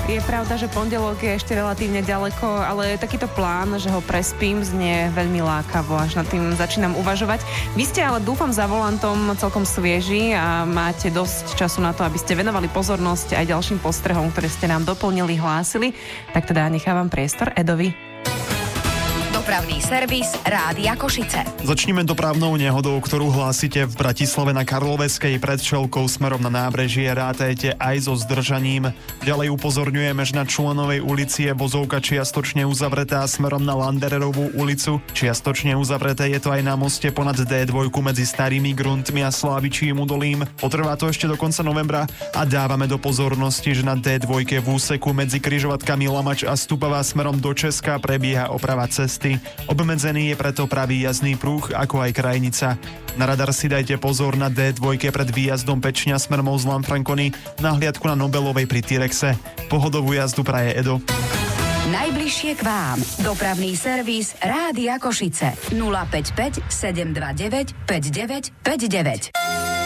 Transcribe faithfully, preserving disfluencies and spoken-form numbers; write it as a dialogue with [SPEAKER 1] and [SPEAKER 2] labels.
[SPEAKER 1] Je pravda, že pondelok je ešte relatívne ďaleko, ale takýto plán, že ho prespím, znie veľmi lákavo, až nad tým začínam uvažovať. Vy ste ale, dúfam, za volantom celkom svieži a máte dosť času na to, aby ste venovali pozornosť aj ďalším postrehom, ktoré ste nám doplnili, hlásili. Tak teda nechávam priestor Edovi.
[SPEAKER 2] Dopravný servis Rádia Košice.
[SPEAKER 3] Začneme dopravnou nehodou, ktorú hlásite v Bratislave na Karloveskej pred Čelkou smerom na nábrežie. Rátajte aj so zdržaním. Ďalej upozorňujeme, že na Členovej ulici je vozovka čiastočne uzavretá smerom na Landererovú ulicu. Čiastočne uzavreté je to aj na moste ponad dé dva medzi Starými Gruntmi a Slávičím údolím. Potrvá to ešte do konca novembra a dávame do pozornosti, že na dé dva v úseku medzi križovatkami Lamač a Stupavá smerom do Česka prebieha oprava cesty. Obmedzený je preto pravý jazdný pruh, ako aj krajnica. Na radar si dajte pozor na dé dva pred výjazdom Pečňa smerom z Lanfrancony, nahliadku na Nobelovej pri Tyrexe. Pohodovú jazdu praje Edo.
[SPEAKER 2] Najbližšie k vám. Dopravný servis Rádia Košice. nula päť päť sedem dva deväť päť deväť päť deväť.